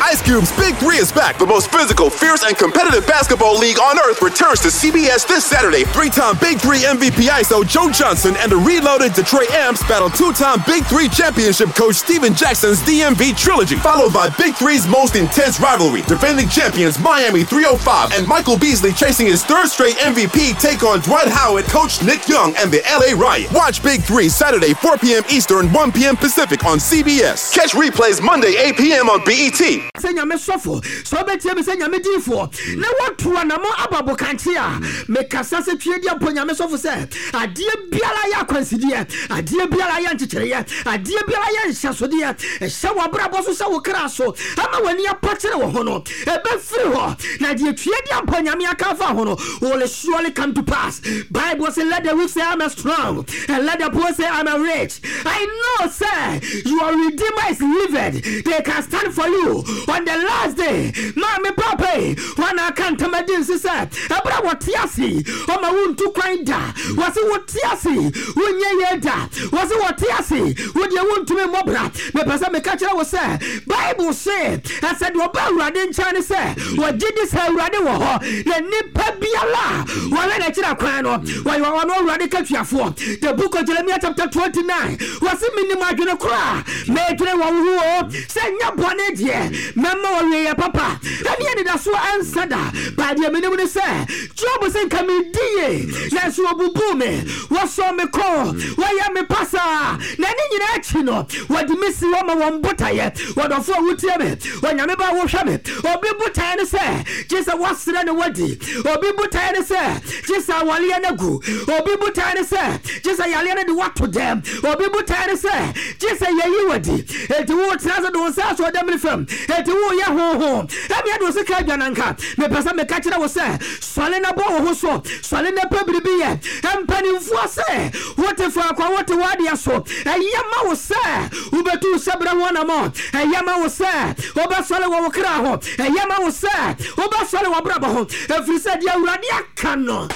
Ice Cube's Big 3 is back. The most physical, fierce, and competitive basketball league on earth returns to CBS this Saturday. 3-time Big 3 MVP ISO Joe Johnson and the reloaded Detroit Amps battle 2-time Big 3 championship coach Steven Jackson's DMV trilogy, followed by Big 3's most intense rivalry. Defending champions Miami 305 and Michael Beasley chasing his third straight MVP take on Dwight Howard, coach Nick Young, and the LA Riot. Watch Big 3 Saturday 4 p.m. Eastern, 1 p.m. Pacific on CBS. Catch replays Monday 8 p.m. on BET. Senya me sofo so betie me senya me difo na watu anamo ababo kantia me kasa se twe dia ponya me sofo se ade biala ya kwansidie ade biala ya nchekere ya ade biala ya nhasode ya ehye wabrabo so se wo kra so ama wani apakere wo hono ebe firi ho na de twe dia ponya me aka fa hono will surely come to pass. Bible say let the weak say I'm strong and let the poor say I'm rich. I know sir your redeemer is living. They can stand for you on the last day. Mami papa when I can't tell my dinsi sir ebra watiasi o ma wuntu kwanda wasi watiasi wonye yeda wasi watiasi wode wuntu me mobra me pesa me ka kire wo sir Bible say I said oba urade nchane sir wagidi sir urade wo ho na nipa biala wala na kira kwan no wa no urade ka tuafo. The book of Jeremiah chapter 29 wasi minima adwene kra me dwene wo ho say nya bone de mama we papa and ye da so answer da by the minimum say job say come die na so bubu me wo so me ko wa ya me pasa na ni nyina achi no wo di misi wo ma wo botaye wo do fo wutie me wo nya me ba wo hwa me obi botaye ne say Jesus wasre ne wadi obi botaye ne say Jesus wale na gu obi botaye ne say Jesus yale na de what to them obi botaye ne say Jesus yeyi wadi e di wo trazo do say so dem ni fam e di wo ya ho emi ado se ka dwananka me pesa me ka kire wo se sole na bo ho so sole na pabiribi ye empanimfu ase wote fa kwa wote wadi aso eyama wo se ubetu sebra wona mo eyama wo se oba sole wo kra ho eyama wo se oba sole wo brabo ho efri se dia urade aka no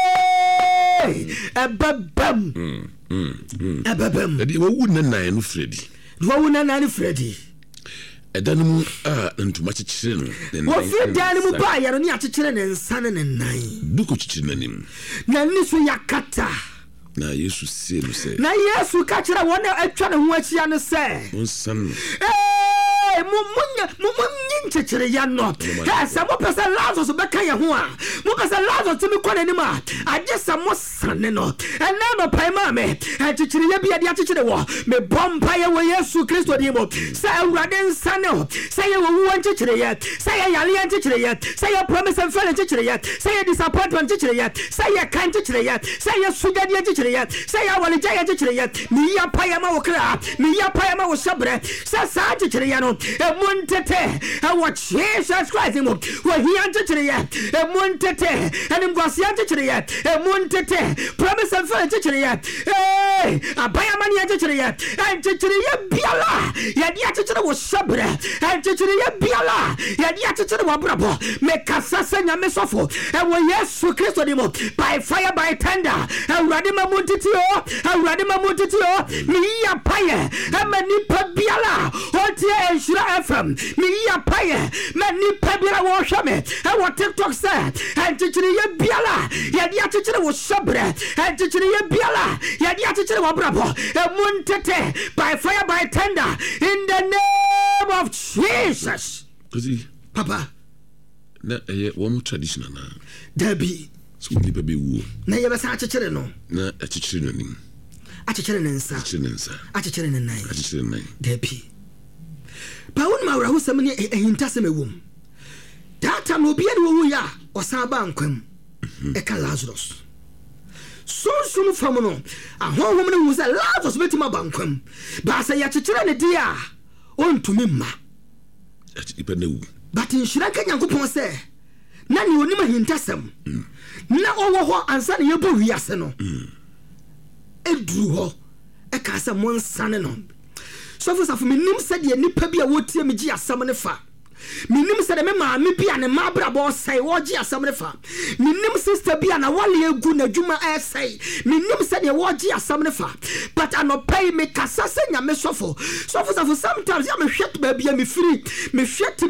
ebabam ebabam edi wo wuna nan no Freddy wo wuna nan Freddy edanum ntuma chichire no wo fi danum ba ya no ni achichire ne nsa ne nan duko chichire nanim na ni so yakata na Yesu se no se na Yesu ka kire won atwa ne ho achia ne se monsan mumunye nchekere ya no sa mo pesa Lazarus be kan ye ho a mo pesa Lazarus timi kwana ni ma aje sa mo sane no ena no pai ma me nchekere ya bia dia nchekere wo me bompa ye wo Yesu Kristo di mo sa awurade nsane ho sa ye wo nchekere ye sa ye yale nchekere ye sa ye promise and fail nchekere ye sa ye disappointment nchekere ye sa ye kan nchekere ye sa ye sugadi nchekere ye sa ye wale jaya nchekere ye mi ya pa ya ma wo kra mi ya pa ya ma wo shabre sa nchekere ye no emuntete what Jesus Christ mo wo hiante kire ye emuntete enim gwasiante kire ye emuntete promise and faith kire ye abaya mani ante kire ye ante kire ye biala ye dia kire wo shabre ante kire ye biala ye dia kire wo brabo me kasasa nya me sofo wo Yesu Kristo di mo by fire by thunder awurade mamuntete o mi ya paye amani pa biala o tie Shira FM me ya paye mani pabira wo hwame e wo TikTok say antichiri ye biala ye dia chichiri wo shabre antichiri ye biala ye dia chichiri wo brabo e muntete by fire by thunder in the name of Jesus. Kuzi Papa na wo traditional na dabi so ni baby wo na ye besa chichiri no na chichiri no nim achichiri nensa achichiri nenai dabi Paun ma wura husam ni ehintasem ewum. Data no bia no wu ya osan ba nkwam. E ka Lazarus. Sum fam no ahonhom ne hu se Lazarus betima ba nkwam. Ba se ya chechire ne dia ontumi ma. Ipa na wu. But inshira ka Nyankopon se na ni onim ehintasem. Na owo ho ansa ne yebo wiase no. Edru ho e ka se monsane no. So for me nim said ye nipa bia wotie me gi asam ne fa minim said me ma me bia ne ma brabo sai wo gi asam ne fa minim sister bia na wale egu na dwuma sai minim said ye wo gi asam ne fa but anopay me kasa se nya me sofo sometimes ya me hwet ba bia me free me hwet